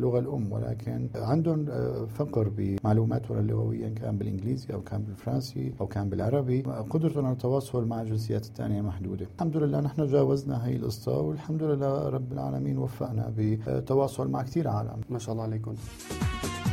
اللغة الأم، ولكن عندهم فقر بمعلوماتهم اللغوية، إن كان بالإنجليزي أو كان بالفرنسي أو كان بالعربي. قدرتهم على التواصل مع الجنسيات الثانية محدودة. الحمد لله نحن جاوزنا هاي القصة، والحمد لله رب العالمين وفقنا بالتواصل مع كثير عالم. ما شاء الله عليكم.